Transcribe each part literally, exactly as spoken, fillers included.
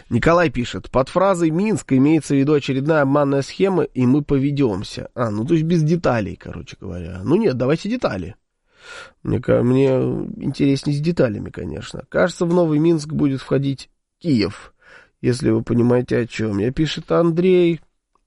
Николай пишет, под фразой «Минск» имеется в виду очередная обманная схема, и мы поведемся. А, ну то есть без деталей, короче говоря. Ну нет, давайте детали. Мне, мне интереснее с деталями, конечно. Кажется, в Новый Минск будет входить Киев, если вы понимаете, о чем. Я пишет Андрей.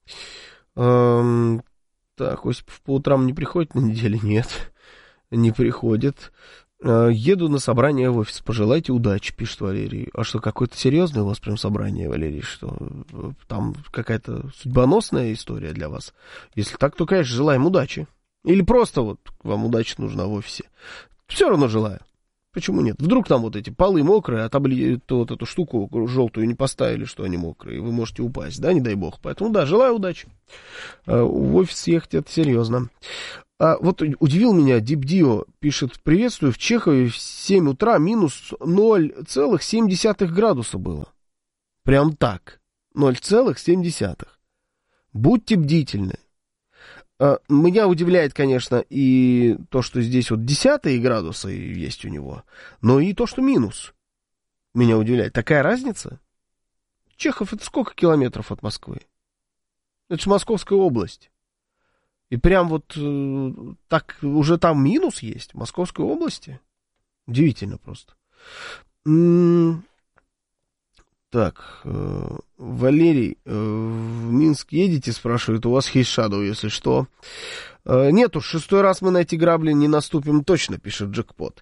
Эм, так, Осипов по утрам не приходит на неделе? Нет, не приходит. Э, еду на собрание в офис. Пожелайте удачи, пишет Валерий. А что, какое-то серьезное у вас прям собрание, Валерий? Что там какая-то судьбоносная история для вас? Если так, то, конечно, желаем удачи. Или просто вот вам удача нужна в офисе. Все равно желаю. Почему нет? Вдруг там вот эти полы мокрые, а табли... то вот эту штуку желтую не поставили, что они мокрые, и вы можете упасть, да, не дай бог. Поэтому, да, желаю удачи. В офис ехать это серьезно. А вот удивил меня, Дипдио пишет, приветствую, в Чехове в семь утра минус ноль целых семь десятых градуса было. Прям так. ноль целых семь десятых. Будьте бдительны. Меня удивляет, конечно, и то, что здесь вот десятые градусы есть у него, но и то, что минус. Меня удивляет. Такая разница? Чехов — это сколько километров от Москвы? Это же Московская область. И прям вот э, так уже там минус есть в Московской области. Удивительно просто. М-м- так, э, Валерий, э, в Минск едете, спрашивает, у вас есть Shadow, если что. Э, нет уж, шестой раз мы на эти грабли не наступим точно, пишет Джекпот.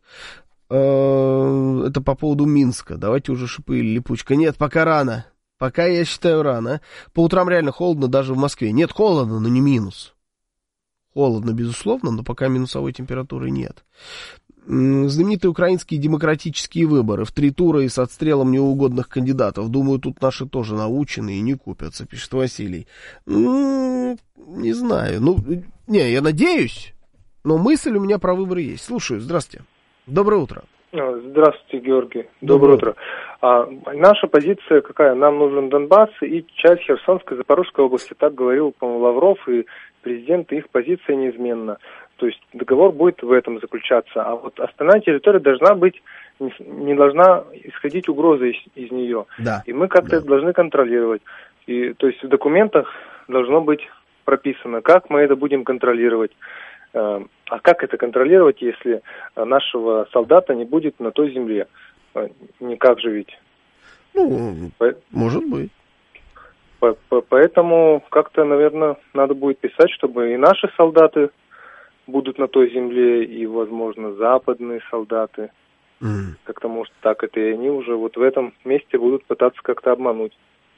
Э, это по поводу Минска. Давайте уже шипы или липучка. Нет, пока рано. Пока, я считаю, рано. По утрам реально холодно даже в Москве. Нет, холодно, но не минус. Холодно, безусловно, но пока минусовой температуры нет. Знаменитые украинские демократические выборы в три тура и с отстрелом неугодных кандидатов. Думаю, тут наши тоже научены и не купятся, пишет Василий. Ну, не знаю. Ну, не, я надеюсь, но мысль у меня про выборы есть. Слушаю, здравствуйте. Доброе утро. Здравствуйте, Георгий. Доброе, Доброе утро. А, наша позиция какая? Нам нужен Донбасс и часть Херсонской, Запорожской области. Так говорил, по-моему, Лавров, и президент, и их позиция неизменна. То есть договор будет в этом заключаться. А вот остальная территория должна быть, не должна исходить угроза из, из нее. Да. И мы как-то да. это должны контролировать. И, то есть в документах должно быть прописано, как мы это будем контролировать. А как это контролировать, если нашего солдата не будет на той земле? Никак же ведь. Ну, По... может быть. По- по- поэтому как-то, наверное, надо будет писать, чтобы и наши солдаты будут на той земле, и, возможно, западные солдаты. Mm. Как-то, может, так это, и они уже вот в этом месте будут пытаться как-то обмануть.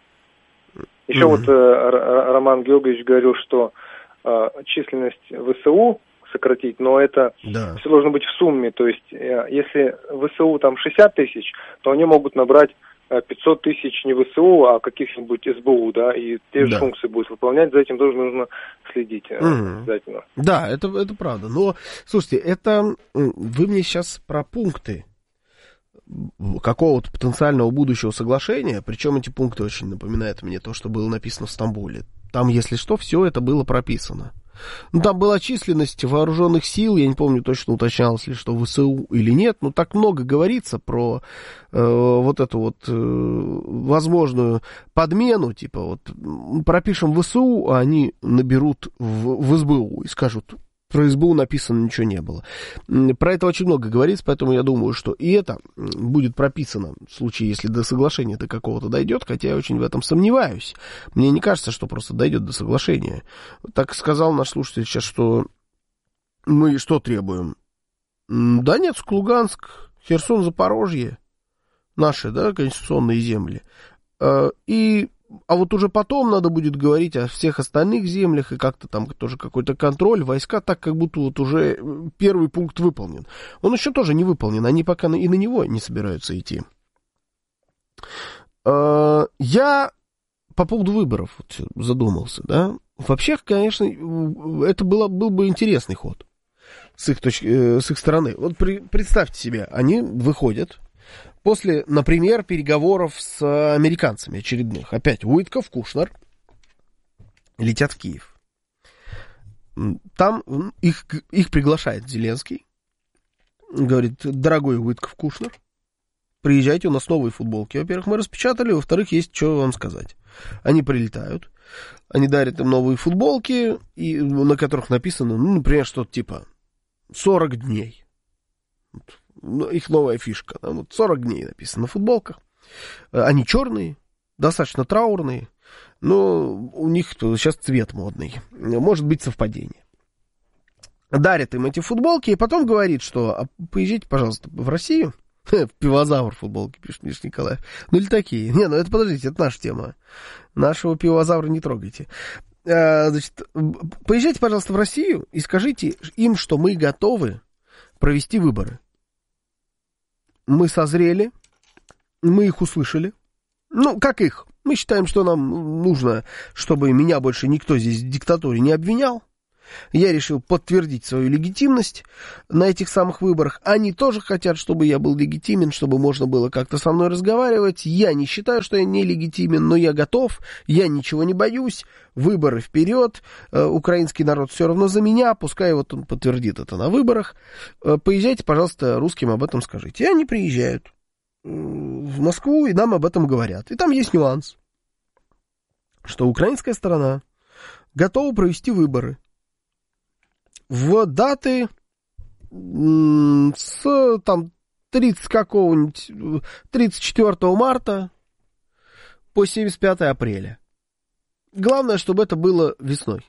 Еще mm-hmm. вот э, Роман Георгиевич говорил, что э, численность ВСУ сократить, но это да. все должно быть в сумме. То есть, э, если ВСУ там шестьдесят тысяч, то они могут набрать пятьсот тысяч не ВСУ, а каких-нибудь СБУ, да, и те же да. функции будут выполнять, за этим тоже нужно следить mm-hmm. обязательно. Да, это, это правда. Но, слушайте, это вы мне сейчас про пункты какого-то потенциального будущего соглашения, причем эти пункты очень напоминают мне то, что было написано в Стамбуле. Там, если что, все это было прописано. Ну, там была численность вооруженных сил, я не помню точно, уточнялось ли, что ВСУ или нет, но так много говорится про э, вот эту вот э, возможную подмену, типа вот пропишем ВСУ, а они наберут в, в СБУ и скажут, про СБУ написано ничего не было. Про это очень много говорится, поэтому я думаю, что и это будет прописано в случае, если до соглашения до какого-то дойдет, хотя я очень в этом сомневаюсь. Мне не кажется, что просто дойдет до соглашения. Так сказал наш слушатель сейчас, что мы что требуем? Донецк, Луганск, Херсон, Запорожье, наши, да, конституционные земли. И А вот уже потом надо будет говорить о всех остальных землях и как-то там тоже какой-то контроль, войска, так как будто вот уже первый пункт выполнен. Он еще тоже не выполнен, они пока и на него не собираются идти. Я по поводу выборов вот задумался, да. Вообще, конечно, это было, был бы интересный ход с их, точки, с их стороны. Вот при, представьте себе, они выходят после, например, переговоров с американцами очередных. Опять Уитков, Кушнер летят в Киев. Там их, их приглашает Зеленский. Говорит, дорогой Уитков, Кушнер, приезжайте, у нас новые футболки. Во-первых, мы распечатали, во-вторых, есть что вам сказать. Они прилетают, они дарят им новые футболки, и, на которых написано, ну, например, что-то типа сорок дней. Вот, их новая фишка. Там вот сорок дней написано на футболках. Они черные, достаточно траурные, но у них сейчас цвет модный. Может быть совпадение. Дарит им эти футболки и потом говорит, что а, поезжайте, пожалуйста, в Россию. В пивозавр футболки, пишет Миша Николаев. Ну или такие. Не, ну это подождите, это наша тема. Нашего пивозавра не трогайте. А, значит, поезжайте, пожалуйста, в Россию и скажите им, что мы готовы провести выборы. Мы созрели, мы их услышали. Ну, как их? Мы считаем, что нам нужно, чтобы меня больше никто здесь в диктатуре не обвинял. Я решил подтвердить свою легитимность на этих самых выборах. Они тоже хотят, чтобы я был легитимен, чтобы можно было как-то со мной разговаривать. Я не считаю, что я нелегитимен, но я готов, я ничего не боюсь. Выборы вперед, украинский народ все равно за меня, пускай вот он подтвердит это на выборах. Поезжайте, пожалуйста, русским об этом скажите. И они приезжают в Москву, и нам об этом говорят. И там есть нюанс, что украинская сторона готова провести выборы в даты с там тридцать какого-нибудь тридцать четвёртого марта по семьдесят пятое апреля. Главное, чтобы это было весной.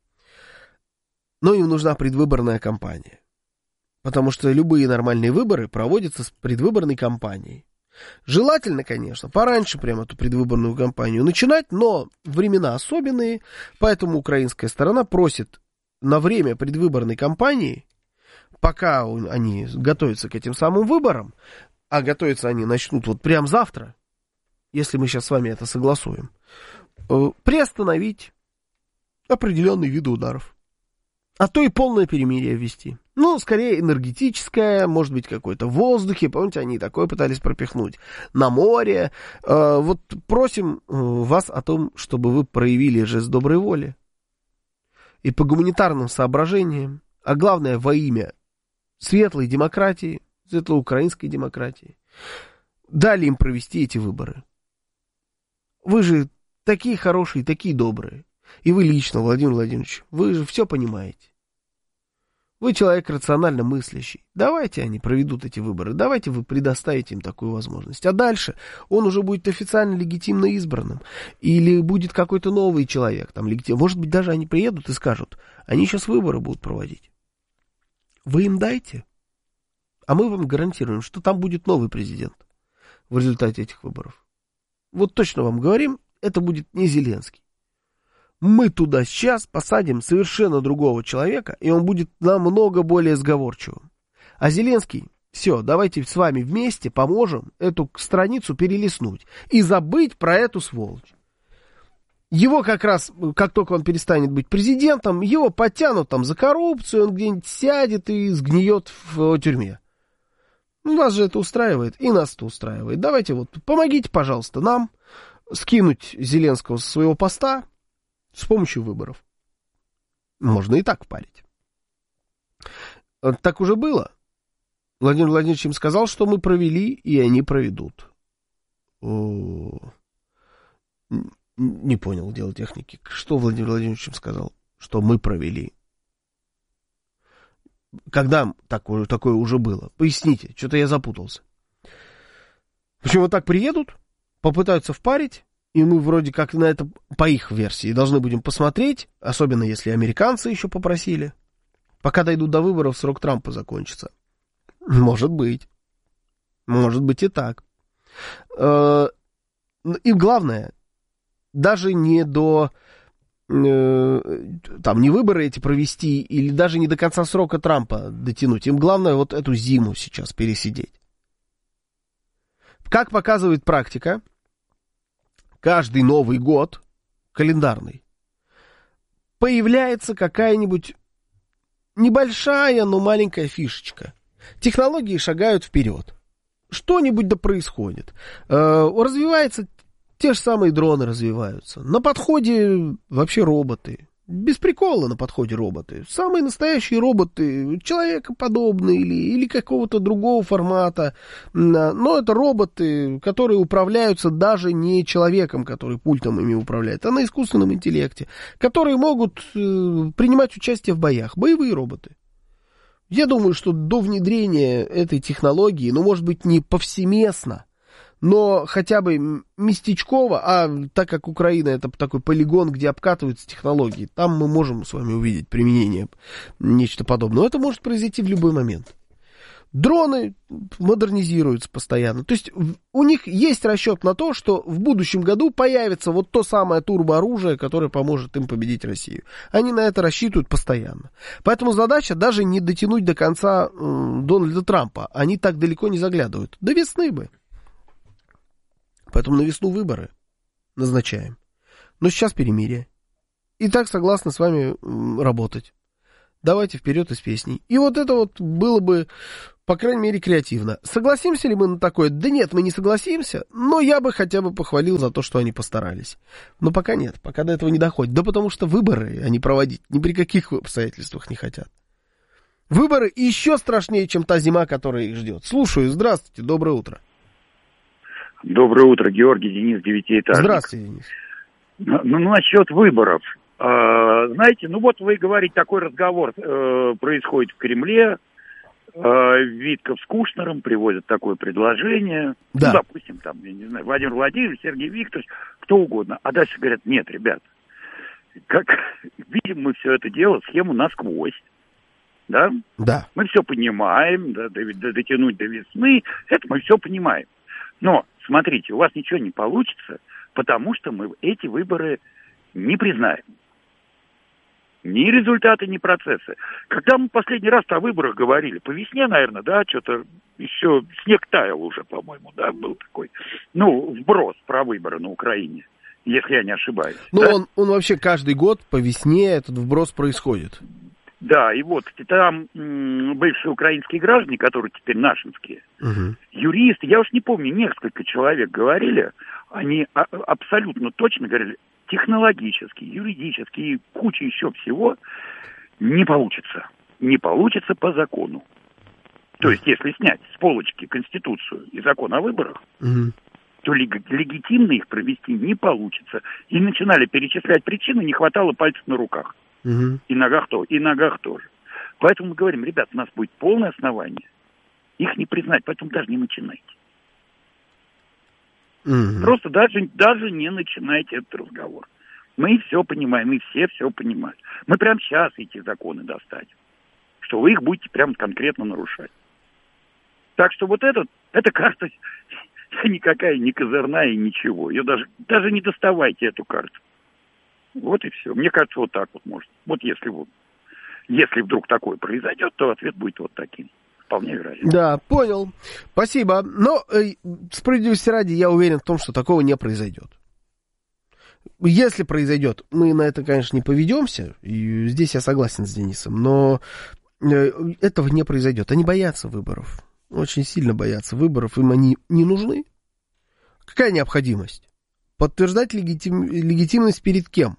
Но им нужна предвыборная кампания. Потому что любые нормальные выборы проводятся с предвыборной кампанией. Желательно, конечно, пораньше прям эту предвыборную кампанию начинать, но времена особенные, поэтому украинская сторона просит на время предвыборной кампании, пока они готовятся к этим самым выборам, а готовятся они начнут вот прямо завтра, если мы сейчас с вами это согласуем, приостановить определенные виды ударов. А то и полное перемирие ввести. Ну, скорее энергетическое, может быть, какое-то в воздухе. Помните, они такое пытались пропихнуть. На море. Вот просим вас о том, чтобы вы проявили жест доброй воли. И по гуманитарным соображениям, а главное во имя светлой демократии, светлоукраинской демократии, дали им провести эти выборы. Вы же такие хорошие, такие добрые. И вы лично, Владимир Владимирович, вы же все понимаете. Вы человек рационально мыслящий. Давайте они проведут эти выборы. Давайте вы предоставите им такую возможность. А дальше он уже будет официально легитимно избранным. Или будет какой-то новый человек. Там, легитим... Может быть, даже они приедут и скажут, они сейчас выборы будут проводить. Вы им дайте. А мы вам гарантируем, что там будет новый президент в результате этих выборов. Вот точно вам говорим, это будет не Зеленский. Мы туда сейчас посадим совершенно другого человека, и он будет намного более сговорчивым. А Зеленский, все, давайте с вами вместе поможем эту страницу перелистнуть и забыть про эту сволочь. Его как раз, как только он перестанет быть президентом, его подтянут там за коррупцию, он где-нибудь сядет и сгниет в тюрьме. Нас же это устраивает, и нас это устраивает. Давайте вот, помогите, пожалуйста, нам скинуть Зеленского со своего поста с помощью выборов. Можно и так впарить. Так уже было. Владимир Владимирович им сказал, что мы провели, и они проведут. О... Не понял дело техники. Что Владимир Владимирович им сказал? Что мы провели. Когда такое, такое уже было? Поясните, что-то я запутался. В общем, вот так приедут, попытаются впарить, и мы вроде как на это, по их версии, должны будем посмотреть, особенно если американцы еще попросили. Пока дойдут до выборов, срок Трампа закончится. Может быть. Может быть и так. И главное, даже не до... там не выборы эти провести, или даже не до конца срока Трампа дотянуть. Им главное вот эту зиму сейчас пересидеть. Как показывает практика, каждый Новый год, календарный, появляется какая-нибудь небольшая, но маленькая фишечка. Технологии шагают вперед. Что-нибудь да происходит. Развивается, те же самые дроны развиваются. На подходе вообще роботы. Без прикола на подходе роботы. Самые настоящие роботы, человекоподобные или, или какого-то другого формата. Но это роботы, которые управляются даже не человеком, который пультом ими управляет, а на искусственном интеллекте, которые могут э, принимать участие в боях. Боевые роботы. Я думаю, что до внедрения этой технологии, ну, может быть, не повсеместно, но хотя бы местечково, а так как Украина это такой полигон, где обкатываются технологии, там мы можем с вами увидеть применение нечто подобное. Это может произойти в любой момент. Дроны модернизируются постоянно. То есть у них есть расчет на то, что в будущем году появится вот то самое турбооружие, которое поможет им победить Россию. Они на это рассчитывают постоянно. Поэтому задача даже не дотянуть до конца э, Дональда Трампа. Они так далеко не заглядывают. До весны бы. Поэтому на весну выборы назначаем. Но сейчас перемирие. И так согласны с вами работать. Давайте вперед из песней. И вот это вот было бы, по крайней мере, креативно. Согласимся ли мы на такое? Да нет, мы не согласимся. Но я бы хотя бы похвалил за то, что они постарались. Но пока нет, пока до этого не доходит. Да потому что выборы они проводить ни при каких обстоятельствах не хотят. Выборы еще страшнее, чем та зима, которая их ждет. Слушаю, здравствуйте, доброе утро. Доброе утро, Георгий, Денис, девятиэтажник. Здравствуйте, Денис. Ну, насчет выборов. А, знаете, ну вот вы говорите, такой разговор э, происходит в Кремле. Э, Витков с Кушнером приводят такое предложение. Да. Ну, допустим, там, я не знаю, Владимир Владимирович, Сергей Викторович, кто угодно. А дальше говорят, нет, ребят, как видим мы все это дело, схему насквозь. Да? Да. Мы все понимаем, да, дотянуть до весны, это мы все понимаем. Но, смотрите, у вас ничего не получится, потому что мы эти выборы не признаем. Ни результаты, ни процессы. Когда мы последний раз о выборах говорили, по весне, наверное, да, что-то еще снег таял уже, по-моему, да, был такой, ну, вброс про выборы на Украине, если я не ошибаюсь. Ну, да? он, он вообще каждый год по весне этот вброс происходит. Да, и вот там м, бывшие украинские граждане, которые теперь нашинские, угу. юристы, я уж не помню, несколько человек говорили, они а- абсолютно точно говорили, технологически, юридически и куча еще всего не получится. Не получится по закону. То есть, если снять с полочки Конституцию и закон о выборах, угу. то лег- легитимно их провести не получится. И начинали перечислять причины, не хватало пальцев на руках. Угу. И ногах тоже, и ногах тоже. Поэтому мы говорим, ребят, у нас будет полное основание их не признать, поэтому даже не начинайте. Угу. Просто даже, даже не начинайте этот разговор. Мы все понимаем, мы все все понимают. Мы прямо сейчас эти законы достанем, что вы их будете прям конкретно нарушать. Так что вот этот, эта карта никакая не козырная и ничего. Ее даже, даже не доставайте, эту карту. Вот и все. Мне кажется, вот так вот может. Вот если, вот, если вдруг такое произойдет, то ответ будет вот таким. Вполне вероятно. Да, понял. Спасибо. Но э, справедливости ради, я уверен в том, что такого не произойдет. Если произойдет, мы на это, конечно, не поведемся. И здесь я согласен с Денисом. Но э, этого не произойдет. Они боятся выборов. Очень сильно боятся выборов. Им они не нужны. Какая необходимость? Подтверждать легитим... легитимность перед кем?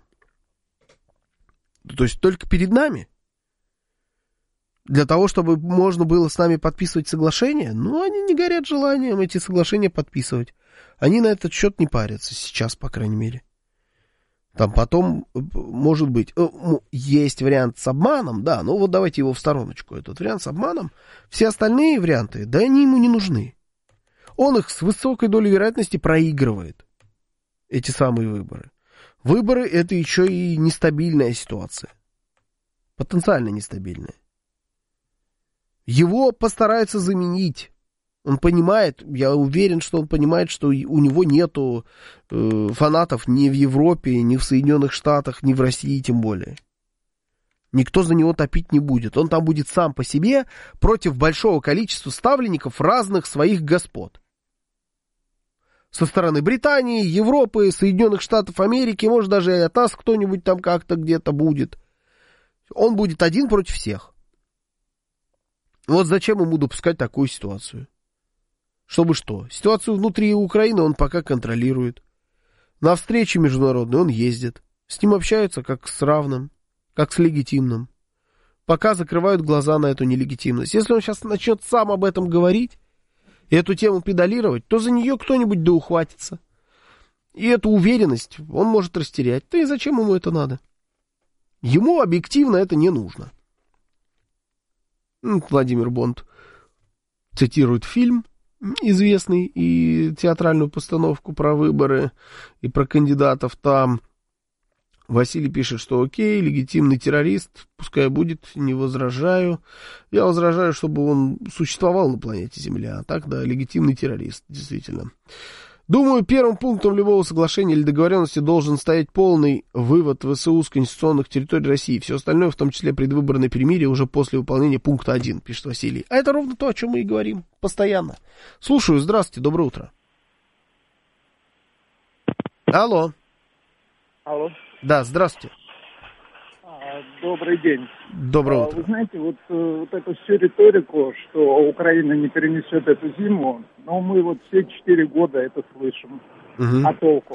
То есть только перед нами? Для того, чтобы можно было с нами подписывать соглашения? Ну, они не горят желанием эти соглашения подписывать. Они на этот счет не парятся сейчас, по крайней мере. Там потом, может быть, есть вариант с обманом, да, ну вот давайте его в стороночку, этот вариант с обманом. Все остальные варианты, да они ему не нужны. Он их с высокой долей вероятности проигрывает, эти самые выборы. Выборы — это еще и нестабильная ситуация. Потенциально нестабильная. Его постараются заменить. Он понимает, я уверен, что он понимает, что у него нету э, фанатов ни в Европе, ни в Соединенных Штатах, ни в России тем более. Никто за него топить не будет. Он там будет сам по себе против большого количества ставленников разных своих господ. Со стороны Британии, Европы, Соединенных Штатов Америки, может даже и от нас кто-нибудь там как-то где-то будет. Он будет один против всех. Вот зачем ему допускать такую ситуацию? Чтобы что? Ситуацию внутри Украины он пока контролирует. На встречи международные он ездит. С ним общаются как с равным. как с легитимным. Пока закрывают глаза на эту нелегитимность. Если он сейчас начнет сам об этом говорить, и эту тему педалировать, то за нее кто-нибудь да ухватится. И эту уверенность он может растерять. Да и зачем ему это надо? Ему объективно это не нужно. Владимир Бонд цитирует фильм известный и театральную постановку про выборы и про кандидатов там. Василий пишет, что окей, легитимный террорист, пускай будет, не возражаю. Я возражаю, чтобы он существовал на планете Земля. А так, да, легитимный террорист, действительно. Думаю, первым пунктом любого соглашения или договоренности должен стоять полный вывод ВСУ с конституционных территорий России. Все остальное, в том числе предвыборное перемирие, уже после выполнения пункта один, пишет Василий. А это ровно то, о чем мы и говорим. Постоянно. Слушаю, здравствуйте, доброе утро. Алло. Алло. Да, здравствуйте. А, добрый день. Доброе утро. А, вы знаете, вот, вот эту всю риторику, что Украина не перенесет эту зиму, но мы вот все четыре года это слышим. Угу. А толку?